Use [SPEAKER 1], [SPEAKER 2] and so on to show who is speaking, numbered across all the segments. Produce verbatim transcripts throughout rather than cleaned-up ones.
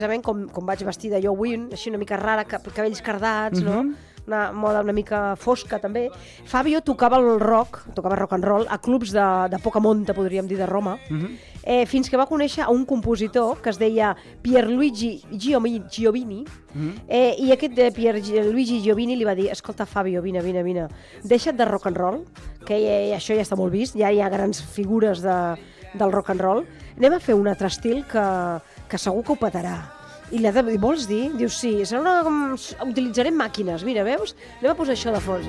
[SPEAKER 1] Com, com vaig vestida jo avui, així una mica rara, cabells cardats, uh-huh. no? Una moda una mica fosca també. Fabio tocava el rock, tocava rock and roll a clubs de, de poca monta, podríem dir, de Roma, uh-huh. eh, fins que va conèixer a un compositor que es deia Pierluigi Giovini, uh-huh. eh, i aquest de Pierluigi Giovini li va dir: escolta, Fabio, vine, vine, vine, deixa't de rock and roll, que eh, això ja està molt vist, ja hi ha grans figures de, del rock and roll, anem a fer un altre estil que, que segur que ho petarà. I li ha de dir, vols dir? Dius, sí, serà una... utilitzarem màquines, mira, veus? Anem a posar això de fons.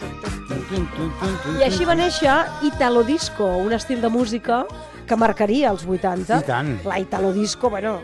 [SPEAKER 1] I així va néixer Italo Disco, un estil de música que marcaria els vuitanta.
[SPEAKER 2] I tant.
[SPEAKER 1] La Italo Disco, bueno,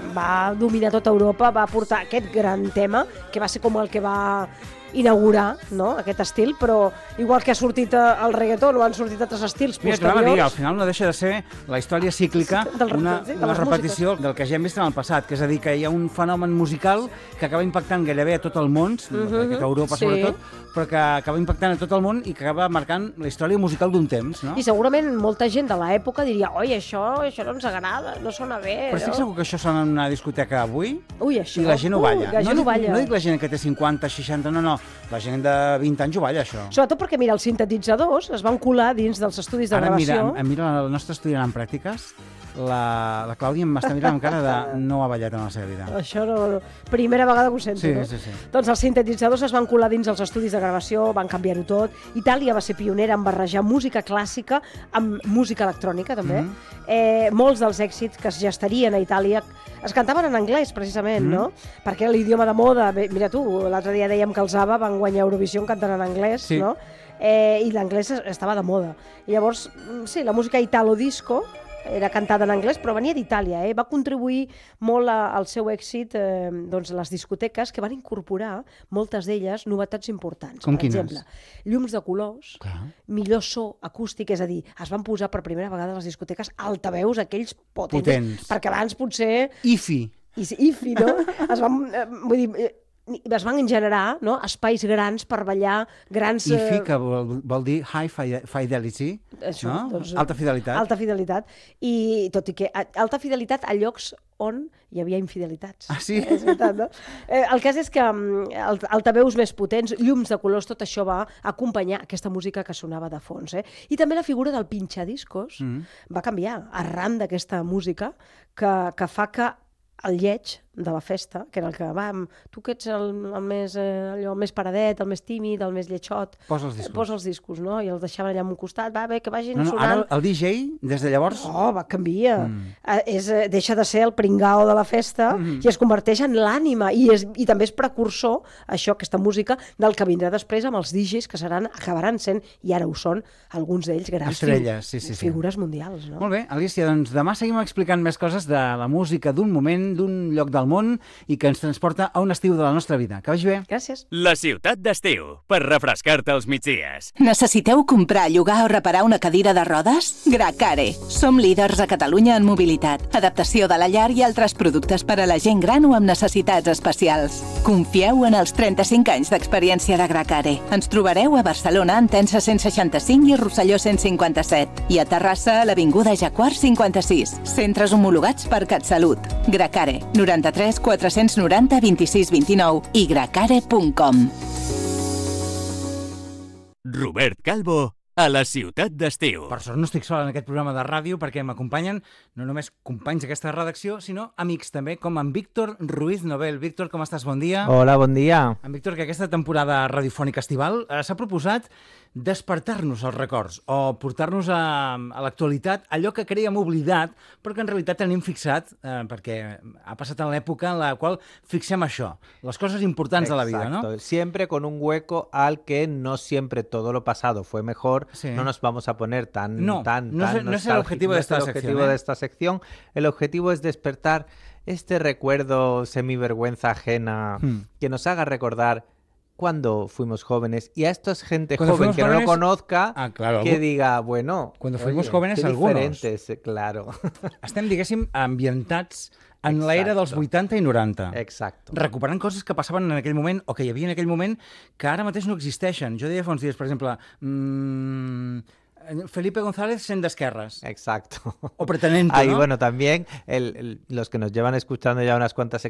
[SPEAKER 1] va dominar tota Europa, va portar aquest gran tema, que va ser com el que va inaugurar, no?, aquest estil, però igual que ha sortit el reggaeton o han sortit altres estils
[SPEAKER 2] Mira,
[SPEAKER 1] posteriors...
[SPEAKER 2] Mira, al final no deixa de ser la història cíclica,
[SPEAKER 1] del,
[SPEAKER 2] una,
[SPEAKER 1] sí,
[SPEAKER 2] una repetició músiques. Del que ja hem vist en el passat, que és a dir, que hi ha un fenomen musical que acaba impactant gairebé a tot el món, uh-huh, a Europa sí. sobretot, però que acaba impactant a tot el món i que acaba marcant la història musical d'un temps, no?
[SPEAKER 1] I segurament molta gent de l'època diria: oi, això, això no ens agrada, no sona bé.
[SPEAKER 2] Però estic
[SPEAKER 1] no?
[SPEAKER 2] segur que això sona en una discoteca avui?
[SPEAKER 1] Ui, això...
[SPEAKER 2] I la gent ho balla.
[SPEAKER 1] Ui, la gent
[SPEAKER 2] no,
[SPEAKER 1] ho balla.
[SPEAKER 2] No dic la gent que té cinquanta, seixanta, no, no. La gent de vint anys ho balla, això.
[SPEAKER 1] Sobretot perquè, mira, els sintetitzadors es van colar dins dels estudis de
[SPEAKER 2] Ara,
[SPEAKER 1] gravació.
[SPEAKER 2] Ara, mira, mira el nostre estudiant en pràctiques, la, la Clàudia m'està mirant amb cara de no ha ballat en la seva vida.
[SPEAKER 1] Això no, no. Primera vegada que ho sento,
[SPEAKER 2] sí,
[SPEAKER 1] no?
[SPEAKER 2] Sí, sí.
[SPEAKER 1] Doncs els sintetitzadors es van colar dins els estudis de gravació, van canviar-ho tot. Itàlia va ser pionera en barrejar música clàssica amb música electrònica, també. Mm-hmm. Eh, molts dels èxits que es gestarien a Itàlia es cantaven en anglès, precisament, mm-hmm. no? Perquè era l'idioma de moda. Mira tu, l'altre dia dèiem que els ABBA van guanyar Eurovisió cantant en anglès,
[SPEAKER 2] sí.
[SPEAKER 1] no? Eh, I l'anglès estava de moda. I llavors, sí, la música Italo Disco era cantada en anglès, però venia d'Itàlia. Eh? Va contribuir molt a, al seu èxit eh, doncs, les discoteques, que van incorporar, moltes d'elles, novetats importants.
[SPEAKER 2] Com
[SPEAKER 1] per
[SPEAKER 2] quines?
[SPEAKER 1] exemple, llums de colors,
[SPEAKER 2] clar. Millor
[SPEAKER 1] so acústic, és a dir, es van posar per primera vegada a les discoteques altaveus, aquells potents,
[SPEAKER 2] potents.
[SPEAKER 1] Perquè abans potser...
[SPEAKER 2] Ifi.
[SPEAKER 1] Ifi, no? Es van, eh, vull dir... es van generar, no?, espais grans per ballar, grans...
[SPEAKER 2] I fi, que vol, vol dir high fidelity,
[SPEAKER 1] això,
[SPEAKER 2] no?
[SPEAKER 1] Doncs,
[SPEAKER 2] alta fidelitat.
[SPEAKER 1] Alta fidelitat. I tot i que alta fidelitat a llocs on hi havia infidelitats.
[SPEAKER 2] Ah, sí?
[SPEAKER 1] És veritat, no? Eh, el cas és que alt, altaveus més potents, llums de colors, tot això va acompanyar aquesta música que sonava de fons. Eh? I també la figura del pinxadiscos mm. va canviar arran d'aquesta música que, que fa que el lleig de la festa, que era el que, va, tu que ets el, el, més, eh, allò, el més paradet, el més tímid, el més lletxot,
[SPEAKER 2] posa els discos,
[SPEAKER 1] posa els discos, no? I els deixaven allà en un costat, va bé, que vagin
[SPEAKER 2] no, no,
[SPEAKER 1] sonant.
[SPEAKER 2] Ara el D J, des de llavors...
[SPEAKER 1] Oh, va, canvia. Mm. Eh, és, deixa de ser el pringao de la festa mm. i es converteix en l'ànima, i, és, i també és precursor, això, aquesta música, del que vindrà després amb els D Js que seran, acabaran sent, i ara ho són, alguns d'ells grans
[SPEAKER 2] estrelles, sí, sí, sí.
[SPEAKER 1] figures mundials. No?
[SPEAKER 2] Molt bé, Alicia, doncs demà seguim explicant més coses de la música d'un moment, d'un lloc del món, i que ens transporta a un estiu de la nostra vida. Que vagi bé.
[SPEAKER 1] Gràcies.
[SPEAKER 3] La ciutat d'estiu, per refrescar-te els migdies.
[SPEAKER 4] Necessiteu comprar, llogar o reparar una cadira de rodes? Gracare. Som líders a Catalunya en mobilitat, adaptació de la llar i altres productes per a la gent gran o amb necessitats especials. Confieu en els trenta-cinc anys d'experiència de Gracare. Ens trobareu a Barcelona, Entença cent seixanta-cinc i Rosselló cent cinquanta-set. I a Terrassa, a l'Avinguda Jacquard cinquanta-sis. Centres homologats per CatSalut. Gracare. noranta-tres quatre-cents noranta vint-i-sis vint-i-nou i gracare punt com.
[SPEAKER 3] Robert Calvo, a la ciutat d'estiu.
[SPEAKER 2] Per sort no estic sol en aquest programa de ràdio perquè m'acompanyen no només companys d'aquesta redacció, sinó amics també, com en Víctor Ruiz Nobel. Víctor, com estàs? Bon dia.
[SPEAKER 5] Hola, bon dia.
[SPEAKER 2] En Víctor, que aquesta temporada radiofònica estival eh, s'ha proposat despertar-nos els records o portar-nos a, a l'actualitat allò que creiem oblidat, però que en realitat tenim fixat, eh, perquè ha passat en l'època en la qual fixem això, les coses importants
[SPEAKER 5] Exacto.
[SPEAKER 2] de la vida, ¿no?
[SPEAKER 5] Siempre con un hueco al que no siempre todo lo pasado fue mejor,
[SPEAKER 2] sí.
[SPEAKER 5] No nos vamos a poner tan...
[SPEAKER 2] No,
[SPEAKER 5] tan,
[SPEAKER 2] no,
[SPEAKER 5] tan
[SPEAKER 2] es, no es el objetivo, de esta,
[SPEAKER 5] el
[SPEAKER 2] sección,
[SPEAKER 5] objetivo
[SPEAKER 2] ¿eh?
[SPEAKER 5] de esta sección. El objetivo es despertar este recuerdo semivergüenza ajena hmm. que nos haga recordar cuando fuimos jóvenes, y a esto es gente
[SPEAKER 2] cuando
[SPEAKER 5] joven que
[SPEAKER 2] jóvenes,
[SPEAKER 5] no lo conozca,
[SPEAKER 2] ah, claro,
[SPEAKER 5] que diga, bueno...
[SPEAKER 2] Cuando fuimos
[SPEAKER 5] oye,
[SPEAKER 2] jóvenes, algunos.
[SPEAKER 5] Diferentes, claro.
[SPEAKER 2] Estem, diguéssim, ambientats en l'era dels vuitanta i noranta.
[SPEAKER 5] Exacto.
[SPEAKER 2] Recuperant coses que passaven en aquell moment, o que hi havia en aquell moment, que ara mateix no existeixen. Jo deia fa uns dies, per exemple, mmm, Felipe González sent d'esquerres.
[SPEAKER 5] Exacto.
[SPEAKER 2] O pretenent,
[SPEAKER 5] Ahí,
[SPEAKER 2] ¿no?
[SPEAKER 5] bueno, también el, el, los que nos llevan escuchando ya unas cuantas